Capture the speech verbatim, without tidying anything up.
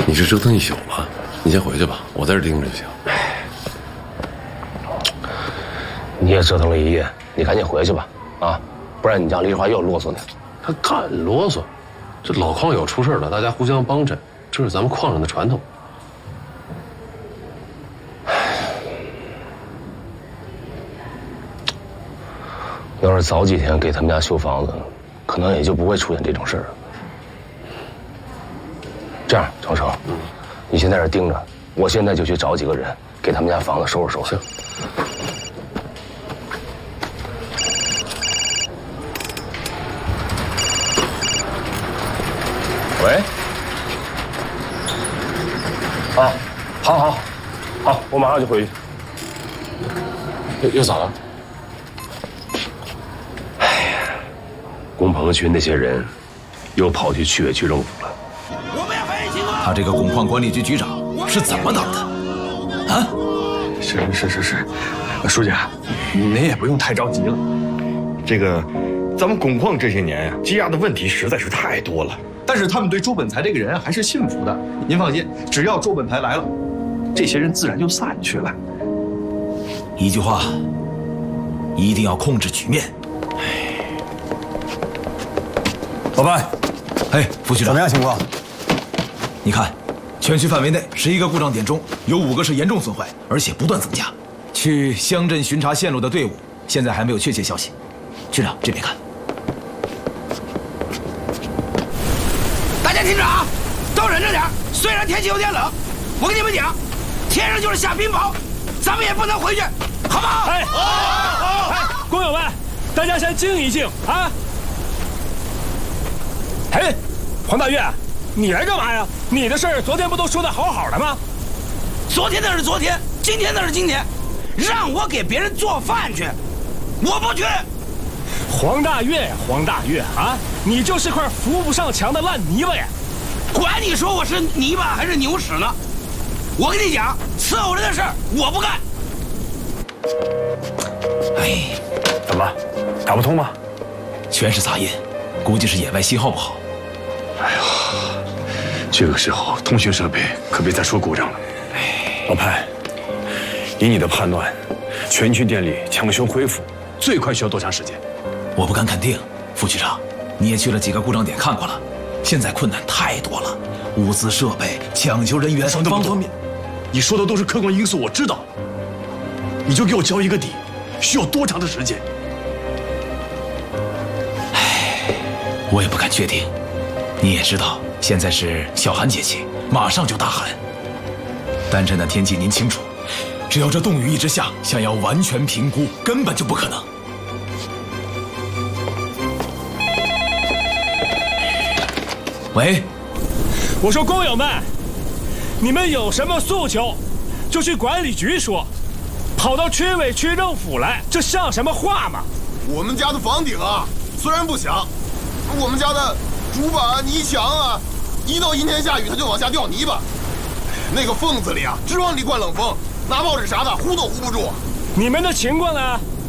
你这折腾一宿了，你先回去吧，我在这盯着就行。 你也折腾了一夜，你赶紧回去吧，啊，不然你让李志华又啰嗦呢。 他敢啰嗦？这老矿有出事了，大家互相帮衬，这是咱们矿上的传统。 要是早几天给他们家修房子，可能也就不会出现这种事儿了。这样，程程，嗯，你先在这盯着，我现在就去找几个人，给他们家房子收拾收拾。 行。 喂。啊，好好，好，我马上就回去。 又又咋了？ 哎呀，工棚区那些人又跑去区委区政府了。 他这个工矿管理局局长是怎么当的？啊？ 是是是是，书记，您也不用太着急了。这个，咱们工矿这些年呀，积压的问题实在是太多了。 但是他们对周本才这个人还是信服的。您放心，只要周本才来了，这些人自然就散去了。 一句话，一定要控制局面。老白，哎，副局长， 怎么样情况？ 你看，全区范围内十一个故障点中有五个是严重损坏，而且不断增加。去乡镇巡查线路的队伍现在还没有确切消息。局长这边看。 大家听着啊，都忍着点。虽然天气有点冷，我跟你们讲，天上就是下冰雹，咱们也不能回去，好不好？ 哎，好，哎，工友们，大家先静一静啊。哎，黄大岳，你来干嘛呀？你的事儿昨天不都说的好好的吗？ 昨天那是昨天，今天那是今天，让我给别人做饭去，我不去。 黄大岳呀，黄大岳啊，你就是块扶不上墙的烂泥巴呀！ 管你说我是泥巴还是牛屎呢？我跟你讲，伺候人的事儿我不干。 哎， 怎么，打不通吗？ 全是杂音，估计是野外信号不好。 哎呀，这个时候通讯设备可别再说故障了。老潘，以你的判断，全区电力抢修恢复最快需要多长时间？ 我不敢肯定，副局长，你也去了几个故障点看过了，现在困难太多了，物资设备、抢修人员方方面。 你说的都是客观因素，我知道。你就给我交一个底，需要多长的时间？ 唉，我也不敢确定。你也知道，现在是小寒节气，马上就大寒。单镇的天气您清楚，只要这冻雨一直下，想要完全评估，根本就不可能。喂， 我说工友们，你们有什么诉求，就去管理局说，跑到区委区政府来，这像什么话吗？ 我们家的房顶啊，虽然不响，我们家的主板泥墙啊，一到阴天下雨，它就往下掉泥巴。那个缝子里啊，直往里灌冷风，拿报纸啥的糊都糊不住。 你们的情况呢，